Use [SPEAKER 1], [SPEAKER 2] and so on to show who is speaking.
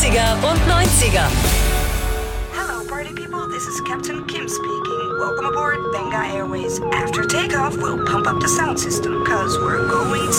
[SPEAKER 1] 80er und 90er.
[SPEAKER 2] Hello, party people. This is Captain Kim speaking. Welcome aboard Benga Airways. After takeoff, we'll pump up the sound system, cause we're going